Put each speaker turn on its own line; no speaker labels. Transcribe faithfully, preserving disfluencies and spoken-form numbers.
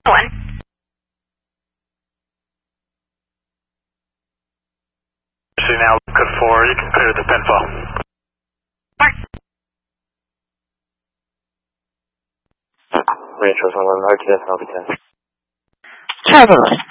one.
See now, code four, you can clear the pinfall.
Mark.
Reinsurance one eleven, R T S, I'll be ten.
Traveler.